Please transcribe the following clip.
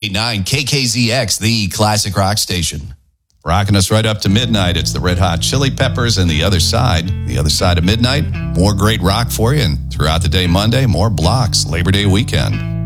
98.9 KKZX, the classic rock station. Rocking us right up to midnight. It's the Red Hot Chili Peppers and The Other Side. The Other Side of Midnight. More great rock for you. And throughout the day Monday, more blocks. Labor Day weekend.